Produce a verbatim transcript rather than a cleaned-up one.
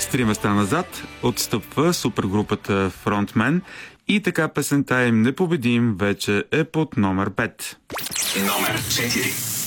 С три места назад отстъпва супергрупата Frontman и така песента им "Непобедим" вече е под номер пет. Номер четири.